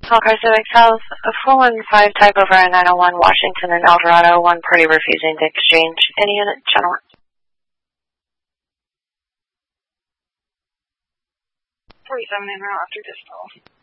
Car Civic South, 415 type over at 901 Washington and El Dorado, one party refusing to exchange. Any unit, gentlemen? 47 en route after distal.